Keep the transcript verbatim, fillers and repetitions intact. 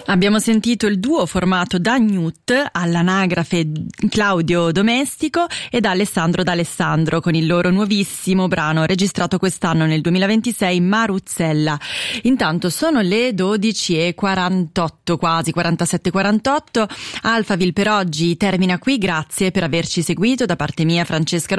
Abbiamo sentito il duo formato da Newt, all'anagrafe Claudio Domestico, e da Alessandro D'Alessandro, con il loro nuovissimo brano registrato quest'anno nel duemilaventisei, Maruzzella. Intanto sono le dodici e quarantotto, quasi quarantasette quarantotto. Alphaville per oggi termina qui, grazie per averci seguito. Da parte mia, Francesca